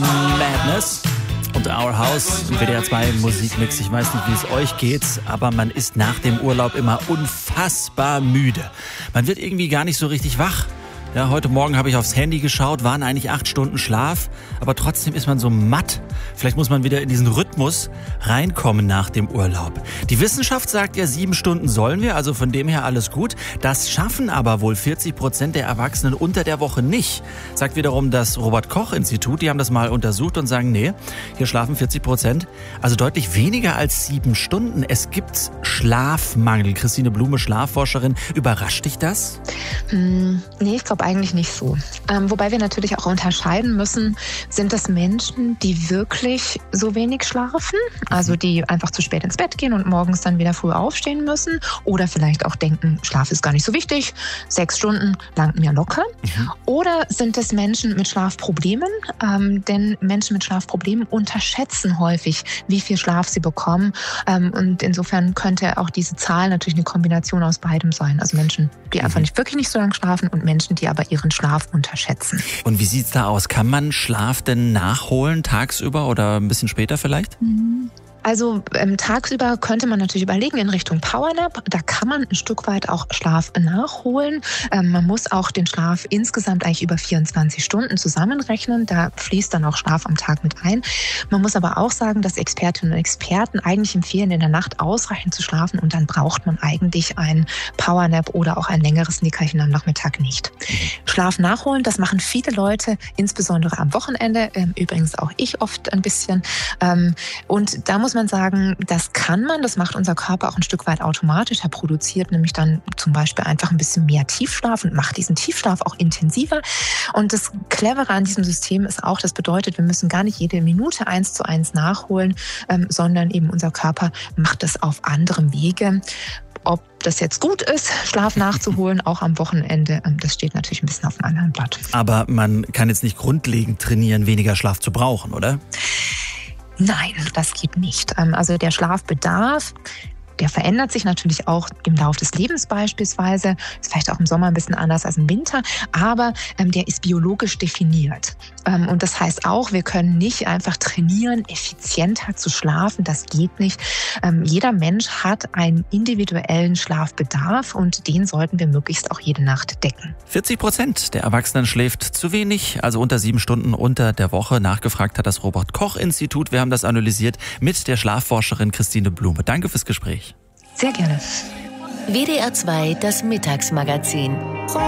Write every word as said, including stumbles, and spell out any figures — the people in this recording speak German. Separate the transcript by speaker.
Speaker 1: Madness und Our House im W D R zwei Musikmix. Ich weiß nicht, wie es euch geht, aber man ist nach dem Urlaub immer unfassbar müde. Man wird irgendwie gar nicht so richtig wach. Ja, heute Morgen habe ich aufs Handy geschaut, waren eigentlich acht Stunden Schlaf, aber trotzdem ist man so matt. Vielleicht muss man wieder in diesen Rhythmus reinkommen nach dem Urlaub. Die Wissenschaft sagt ja, sieben Stunden sollen wir, also von dem her alles gut. Das schaffen aber wohl vierzig Prozent der Erwachsenen unter der Woche nicht, sagt wiederum das Robert-Koch-Institut. Die haben das mal untersucht und sagen, nee, hier schlafen vierzig Prozent, also deutlich weniger als sieben Stunden. Es gibt Schlafmangel. Christine Blume, Schlafforscherin, überrascht dich das?
Speaker 2: Hm, nee, ich glaube eigentlich nicht so. Ähm, wobei wir natürlich auch unterscheiden müssen, sind das Menschen, die wirklich so wenig schlafen, also die einfach zu spät ins Bett gehen und morgens dann wieder früh aufstehen müssen oder vielleicht auch denken, Schlaf ist gar nicht so wichtig, sechs Stunden langt mir locker. Mhm. Oder sind es Menschen mit Schlafproblemen, ähm, denn Menschen mit Schlafproblemen unterschätzen häufig, wie viel Schlaf sie bekommen, ähm, und insofern könnte auch diese Zahl natürlich eine Kombination aus beidem sein, also Menschen, die einfach nicht wirklich nicht so lange schlafen und Menschen, die aber ihren Schlaf unterschätzen.
Speaker 1: Und wie sieht's da aus? Kann man Schlaf denn nachholen, tagsüber oder ein bisschen später vielleicht?
Speaker 2: Mhm. Also ähm, tagsüber könnte man natürlich überlegen in Richtung Powernap. Da kann man ein Stück weit auch Schlaf nachholen. Ähm, man muss auch den Schlaf insgesamt eigentlich über vierundzwanzig Stunden zusammenrechnen. Da fließt dann auch Schlaf am Tag mit ein. Man muss aber auch sagen, dass Expertinnen und Experten eigentlich empfehlen, in der Nacht ausreichend zu schlafen und dann braucht man eigentlich einen Powernap oder auch ein längeres Nickerchen am Nachmittag nicht. Schlaf nachholen, das machen viele Leute, insbesondere am Wochenende. Ähm, übrigens auch ich oft ein bisschen. Ähm, und da muss man sagen, das kann man, das macht unser Körper auch ein Stück weit automatisch. Er produziert nämlich dann zum Beispiel einfach ein bisschen mehr Tiefschlaf und macht diesen Tiefschlaf auch intensiver. Und das Clevere an diesem System ist auch, das bedeutet, wir müssen gar nicht jede Minute eins zu eins nachholen, ähm, sondern eben unser Körper macht das auf anderem Wege. Ob das jetzt gut ist, Schlaf nachzuholen, auch am Wochenende, das steht natürlich ein bisschen auf einem anderen Blatt.
Speaker 1: Aber man kann jetzt nicht grundlegend trainieren, weniger Schlaf zu brauchen, oder?
Speaker 2: Nein, das geht nicht. Also der Schlafbedarf, der verändert sich natürlich auch im Laufe des Lebens beispielsweise. Ist vielleicht auch im Sommer ein bisschen anders als im Winter, aber ähm, der ist biologisch definiert. Ähm, und das heißt auch, wir können nicht einfach trainieren, effizienter zu schlafen. Das geht nicht. Ähm, jeder Mensch hat einen individuellen Schlafbedarf und den sollten wir möglichst auch jede Nacht decken.
Speaker 1: vierzig Prozent der Erwachsenen schläft zu wenig, also unter sieben Stunden unter der Woche. Nachgefragt hat das Robert-Koch-Institut. Wir haben das analysiert mit der Schlafforscherin Christine Blume. Danke fürs Gespräch.
Speaker 2: Sehr gerne.
Speaker 3: W D R zwei, das Mittagsmagazin.